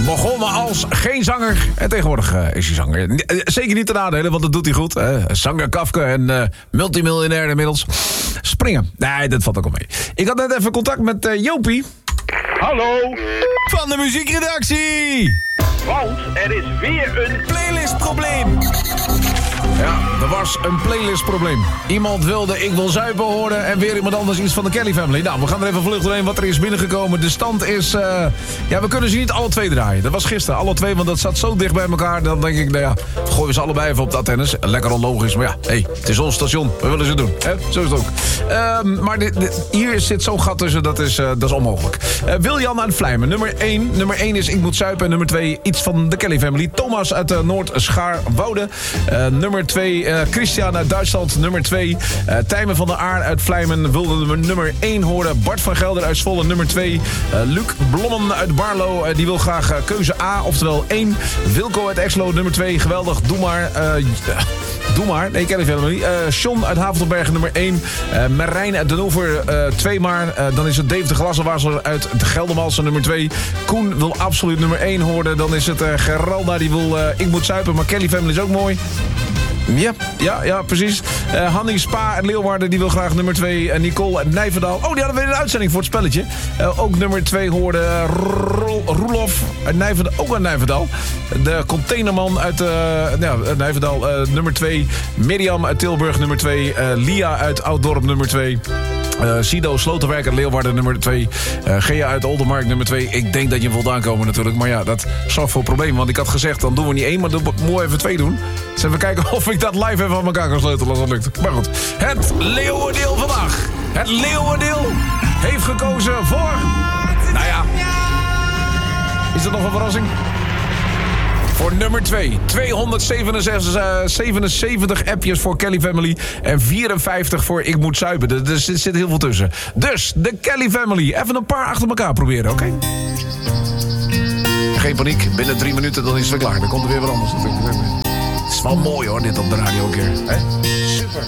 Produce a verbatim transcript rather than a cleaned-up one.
Begonnen als geen zanger. En tegenwoordig uh, is hij zanger. Uh, zeker niet ten nadele, want dat doet hij goed. Uh, zanger Kafka en uh, multimiljonair inmiddels. Springen. Nee, dat valt ook al mee. Ik had net even contact met uh, Jopie. Hallo. Van de muziekredactie. Want er is weer een playlistprobleem. Ja, er was een playlistprobleem. Iemand wilde Ik Wil Zuipen horen en weer iemand anders iets van de Kelly Family. Nou, we gaan er even vlug doorheen wat er is binnengekomen. De stand is... Uh, ja, we kunnen ze niet alle twee draaien. Dat was gisteren, alle twee, want dat zat zo dicht bij elkaar. Dan denk ik, nou ja, gooien we ze allebei even op dat tennis. Lekker onlogisch, maar ja, hey, het is ons station. We willen ze doen, hè? Zo is het ook. Uh, maar dit, dit, hier zit zo'n gat tussen, dat is, uh, dat is onmogelijk. Uh, Wiljan uit Vlijmen, nummer één. Nummer één is Ik Moet Zuipen. En nummer twee, iets van de Kelly Family. Thomas uit uh, Noord-Schaarwoude. Uh, nummer twee, uh, Christian uit Duitsland. Nummer twee, uh, Tijmen van der Aar uit Vlijmen wilde nummer één horen. Bart van Gelder uit Zwolle, nummer twee. Uh, Luc Blommen uit Barlo, uh, die wil graag uh, keuze A, oftewel één. Wilco uit Exlo, nummer twee. Geweldig, doe maar. Uh, doe maar. Nee, ken ik helemaal niet. Uh, John uit Havelbergen, nummer één. Uh, Marijn uit Den Oever, uh, twee maar. Uh, dan is het Dave de Glassenwasser uit de Geldermalsen, nummer twee. Koen wil absoluut nummer één horen. Dan is het uh, Geralda, die wil uh, Ik Moet Zuipen, maar Kelly Family is ook mooi. Ja, ja, ja, precies. Uh, Hanning Spa uit Leeuwarden, die wil graag nummer twee. En Nicole uit Nijverdal. Oh, die hadden we in een uitzending voor het spelletje. Uh, ook nummer twee hoorde uh, Roelof uit Nijverdal. Ook uit Nijverdal. De containerman uit uh, ja, Nijverdal, uh, nummer twee. Mirjam uit Tilburg, nummer twee. Uh, Lia uit Ouddorp, nummer twee. Uh, Sido Sloterwijk uit Leeuwarden, nummer twee. Uh, Gea uit Oldermark, nummer twee. Ik denk dat je hem voldaan komen natuurlijk. Maar ja, dat zorgt voor problemen. Want ik had gezegd, dan doen we niet één, maar dan moeten we even twee doen. Dus even kijken of ik dat live even aan elkaar kan sleutelen als dat lukt. Maar goed, het leeuwendeel vandaag. Het leeuwendeel heeft gekozen voor... Nou ja, is dat nog een verrassing? Voor nummer twee. tweehonderdzevenenzeventig appjes voor Kelly Family. En vierenvijftig voor Ik Moet Zuipen. Er, er zit heel veel tussen. Dus, de Kelly Family. Even een paar achter elkaar proberen, oké? Okay? Geen paniek. Binnen drie minuten dan is het weer klaar. Dan komt er weer wat anders. Het is wel mooi hoor, dit op de radio een keer. Hè? Super.